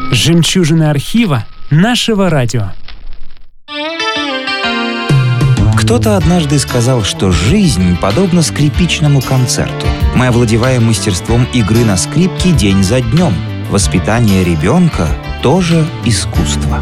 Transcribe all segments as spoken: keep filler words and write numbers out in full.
Жемчужины архива нашего радио. Кто-то однажды сказал, что жизнь подобна скрипичному концерту. Мы овладеваем мастерством игры на скрипке день за днем. Воспитание ребенка тоже искусство.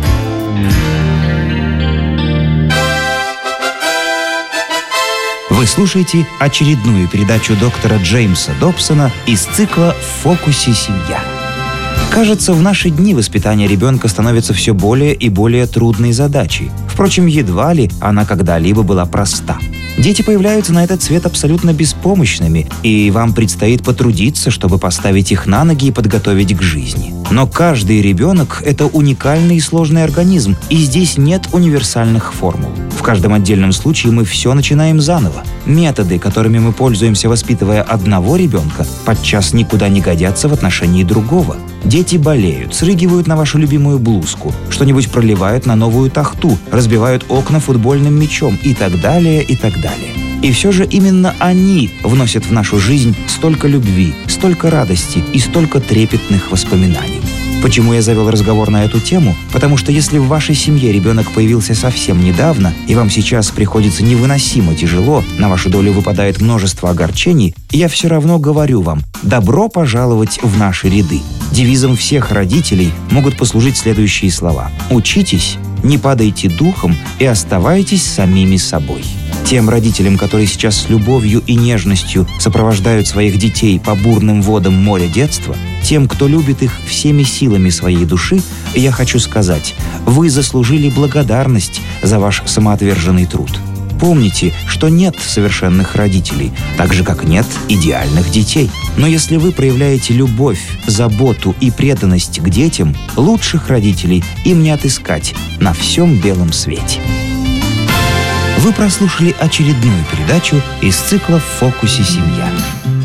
Вы слушаете очередную передачу доктора Джеймса Добсона из цикла «В фокусе семья». Кажется, в наши дни воспитание ребенка становится все более и более трудной задачей. Впрочем, едва ли она когда-либо была проста. Дети появляются на этот свет абсолютно беспомощными, и вам предстоит потрудиться, чтобы поставить их на ноги и подготовить к жизни. Но каждый ребенок — это уникальный и сложный организм, и здесь нет универсальных формул. В каждом отдельном случае мы все начинаем заново. Методы, которыми мы пользуемся, воспитывая одного ребенка, подчас никуда не годятся в отношении другого. Дети болеют, срыгивают на вашу любимую блузку, что-нибудь проливают на новую тахту, разбивают окна футбольным мячом и так далее, и так далее. И все же именно они вносят в нашу жизнь столько любви, столько радости и столько трепетных воспоминаний. Почему я завел разговор на эту тему? Потому что если в вашей семье ребенок появился совсем недавно, и вам сейчас приходится невыносимо тяжело, на вашу долю выпадает множество огорчений, я все равно говорю вам: добро пожаловать в наши ряды. Девизом всех родителей могут послужить следующие слова: учитесь, не падайте духом и оставайтесь самими собой. Тем родителям, которые сейчас с любовью и нежностью сопровождают своих детей по бурным водам моря детства, тем, кто любит их всеми силами своей души, я хочу сказать: вы заслужили благодарность за ваш самоотверженный труд. Помните, что нет совершенных родителей, так же, как нет идеальных детей. Но если вы проявляете любовь, заботу и преданность к детям, лучших родителей им не отыскать на всем белом свете. Вы прослушали очередную передачу из цикла «В фокусе семья».